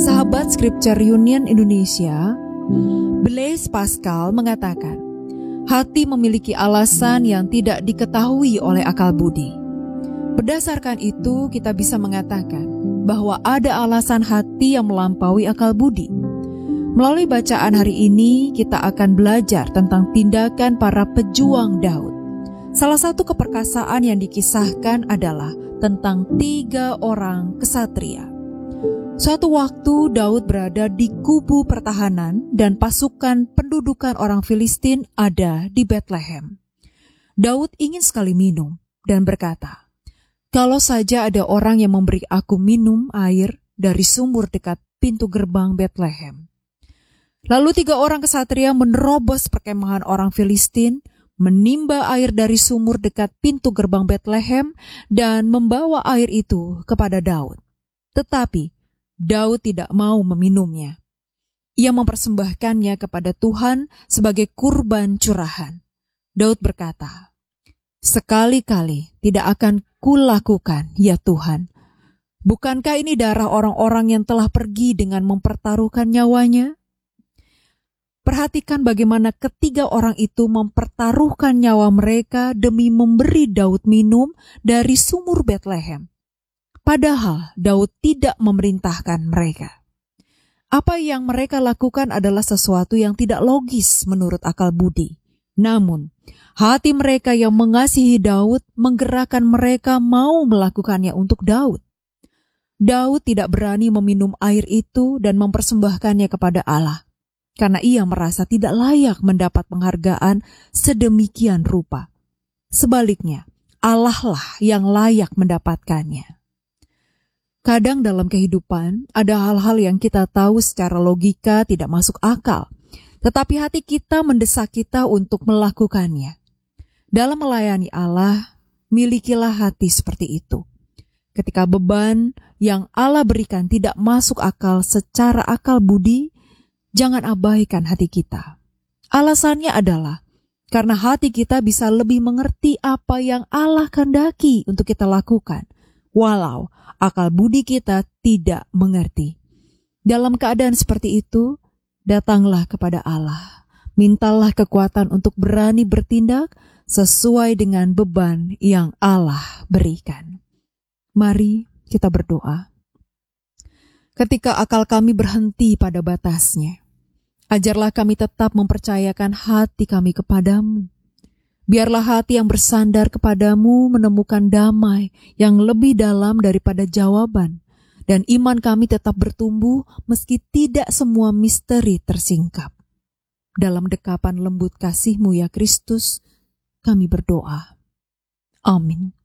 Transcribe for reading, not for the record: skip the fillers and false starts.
Sahabat Scripture Union Indonesia, Blaise Pascal mengatakan, hati memiliki alasan yang tidak diketahui oleh akal budi. Berdasarkan itu, kita bisa mengatakan bahwa ada alasan hati yang melampaui akal budi. Melalui bacaan hari ini, kita akan belajar tentang tindakan para pejuang Daud. Salah satu keperkasaan yang dikisahkan adalah tentang 3 orang kesatria. Suatu waktu Daud berada di kubu pertahanan dan pasukan pendudukan orang Filistin ada di Bethlehem. Daud ingin sekali minum dan berkata, "Kalau saja ada orang yang memberi aku minum air dari sumur dekat pintu gerbang Bethlehem." Lalu 3 orang kesatria menerobos perkemahan orang Filistin, menimba air dari sumur dekat pintu gerbang Bethlehem dan membawa air itu kepada Daud. Tetapi Daud tidak mau meminumnya. Ia mempersembahkannya kepada Tuhan sebagai kurban curahan. Daud berkata, "Sekali-kali tidak akan kulakukan, ya Tuhan. Bukankah ini darah orang-orang yang telah pergi dengan mempertaruhkan nyawanya?" Perhatikan bagaimana ketiga orang itu mempertaruhkan nyawa mereka demi memberi Daud minum dari sumur Bethlehem. Padahal Daud tidak memerintahkan mereka. Apa yang mereka lakukan adalah sesuatu yang tidak logis menurut akal budi. Namun, hati mereka yang mengasihi Daud menggerakkan mereka mau melakukannya untuk Daud. Daud tidak berani meminum air itu dan mempersembahkannya kepada Allah, karena ia merasa tidak layak mendapat penghargaan sedemikian rupa. Sebaliknya, Allah lah yang layak mendapatkannya. Kadang dalam kehidupan ada hal-hal yang kita tahu secara logika tidak masuk akal, tetapi hati kita mendesak kita untuk melakukannya. Dalam melayani Allah, milikilah hati seperti itu. Ketika beban yang Allah berikan tidak masuk akal secara akal budi, jangan abaikan hati kita. Alasannya adalah karena hati kita bisa lebih mengerti apa yang Allah kehendaki untuk kita lakukan, walau akal budi kita tidak mengerti. Dalam keadaan seperti itu, datanglah kepada Allah. Mintalah kekuatan untuk berani bertindak sesuai dengan beban yang Allah berikan. Mari kita berdoa. Ketika akal kami berhenti pada batasnya, ajarlah kami tetap mempercayakan hati kami kepadamu. Biarlah hati yang bersandar kepadamu menemukan damai yang lebih dalam daripada jawaban, dan iman kami tetap bertumbuh meski tidak semua misteri tersingkap. Dalam dekapan lembut kasih-Mu ya Kristus, kami berdoa. Amin.